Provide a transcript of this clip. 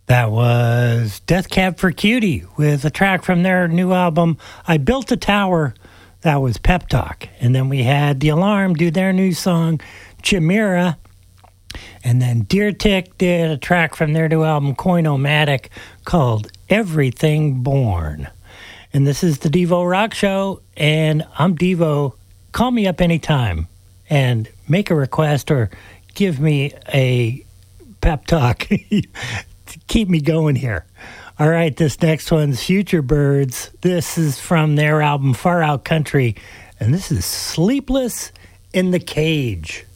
That was Death Cab for Cutie with a track from their new album, I Built a Tower. That was Pep Talk. And then we had The Alarm do their new song, Chimera. And then Deer Tick did a track from their new album, Coin-O-Matic, called Everything Born. And this is the Devo Rock Show, and I'm Devo. Call me up anytime and make a request or give me a pep talk to keep me going here. All right, this next one's Future Birds. This is from their album Far Out Country, and this is Sleepless in the Cage.